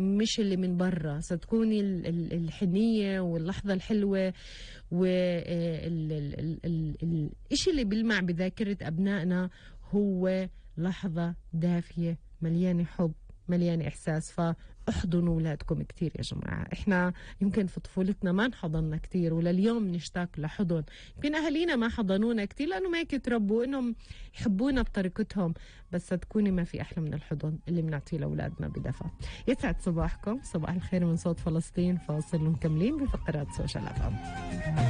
مش اللي من برا، ستكوني الحنية واللحظة الحلوة والشيء اللي بيلمع بذاكرة أبنائنا هو لحظة دافية مليانة حب مليانة إحساس. فاحضنوا أولادكم كتير يا جماعة. إحنا يمكن في طفولتنا ما انحضننا كتير، ولليوم نشتاق لحضن. يمكن أهالينا ما حضنونا كتير لأنه ما يتربوا إنهم يحبونا بطريقتهم، بس تكوني ما في أحلى من الحضن اللي بنعطيه لأولادنا بدفى. يسعد صباحكم، صباح الخير من صوت فلسطين. فاصل ومكملين بفقرات سوشيال أف أم.